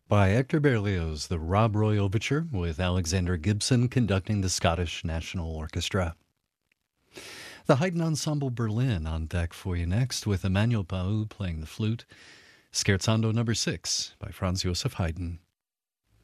By Hector Berlioz, the Rob Roy Overture, with Alexander Gibson conducting the Scottish National Orchestra. The Haydn Ensemble Berlin on deck for you next, with Emmanuel Pau playing the flute. Scherzando No. 6 by Franz Joseph Haydn.